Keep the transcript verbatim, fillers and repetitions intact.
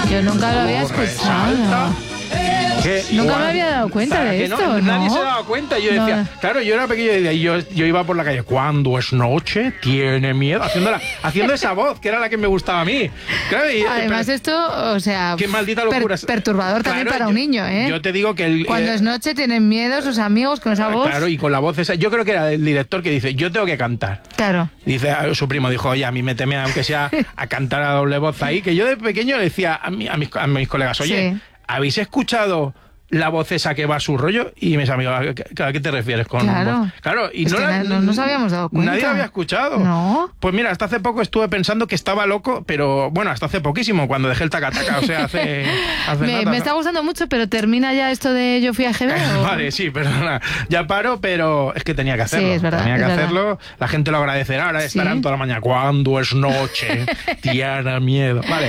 Yo nunca lo había escuchado. Que Nunca igual, me había dado cuenta de que esto, no, ¿no? Nadie se daba cuenta. Yo decía, No. claro, yo era pequeño y yo, yo iba por la calle, cuando es noche, tiene miedo, haciendo, la, haciendo esa voz, que era la que me gustaba a mí. Claro, y, Además pero, esto, o sea, qué maldita locura. per- perturbador también Claro, para yo, un niño, ¿eh? Yo te digo que... El, Cuando eh, es noche tienen miedo sus amigos con esa voz. Claro, y con la voz esa. Yo creo que era el director que dice, yo tengo que cantar. Claro. Dice, a- su primo dijo, oye, a mí méteme, aunque sea a cantar a doble voz ahí, que yo de pequeño le decía a, mi- a, mis, a mis colegas, oye, Sí. ¿habéis escuchado la voz esa que va a su rollo? Y mis amigos, ¿a qué, a qué te refieres con Claro. voz? Claro, y Es no, que la- na- no nos habíamos dado cuenta. Nadie la había escuchado. No. Pues mira, hasta hace poco estuve pensando que estaba loco, pero bueno, hasta hace poquísimo, cuando dejé el tacataca, o sea, hace, hace Me, nada. me está gustando mucho, pero termina ya esto de Yo fui a G B. ¿o? Vale, sí, perdona. Ya paro, pero es que tenía que hacerlo. Sí, es verdad, tenía que es verdad. hacerlo. La gente lo agradecerá. Ahora Sí. estarán toda la mañana. Cuando es noche, Tiana miedo. Vale.